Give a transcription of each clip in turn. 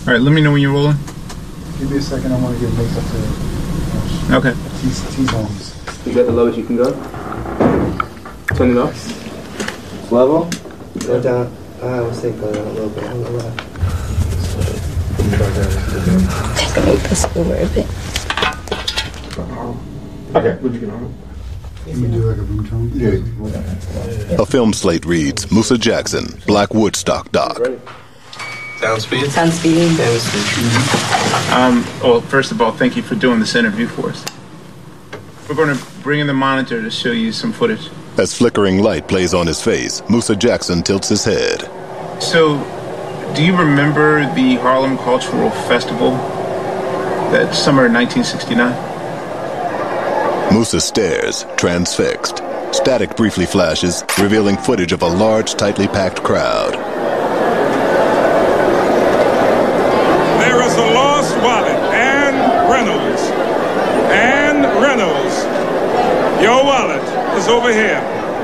All right, let me know when you're rolling. Give me a second. I want to get mixed up to Okay. T-zones. You got the lowest you can go? Turn it up. Level? Go down. I would say go down a little bit. On the left. Make this over a bit. Okay, what'd you get on? Can we do like a room tone? Yeah. A film slate reads Musa Jackson, Black Woodstock Doc. Sound speed? Sound speed. Well, first of all, thank you for doing this interview for us. We're going to bring in the monitor to show you some footage. As flickering light plays on his face, Musa Jackson tilts his head. So, do you remember the Harlem Cultural Festival that summer 1969? Musa stares, transfixed. Static briefly flashes, revealing footage of a large, tightly packed crowd. There is a lost wallet. Ann Reynolds. Ann Reynolds. Your wallet is over here.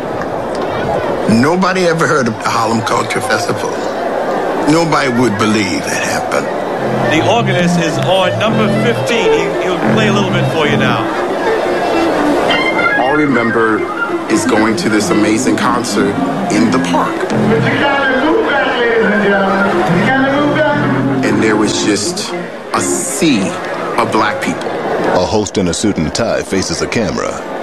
Nobody ever heard of the Harlem Culture Festival. Nobody would believe it happened. The organist is on number 15. He'll play a little bit for you now. All I remember is going to this amazing concert in the park. And there was just a sea of black people. A host in a suit and tie faces a camera.